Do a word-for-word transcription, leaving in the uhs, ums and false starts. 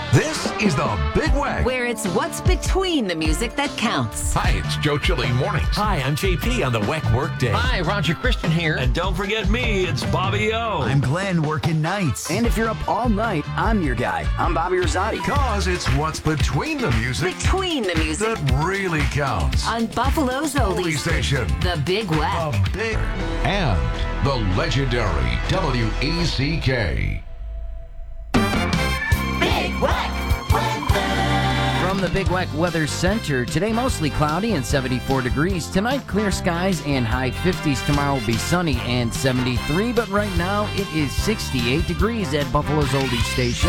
This is the Big Wack, where it's what's between the music that counts. Hi, it's Joe Chili Mornings. Hi, I'm J P on the Weck Workday. Hi, Roger Christian here. And don't forget me, it's Bobby O. I'm Glenn working nights. And if you're up all night, I'm your guy. I'm Bobby Rosati. Cause it's what's between the music Between the music that really counts. on Buffalo's Holy Oldies Station, The Big Wack. the big, and the legendary W E C K. From the Big Wack Weather Center, today mostly cloudy and seventy-four degrees. Tonight, clear skies and high fifties. Tomorrow will be sunny and seventy-three, but right now it is sixty-eight degrees at Buffalo's Oldie Station.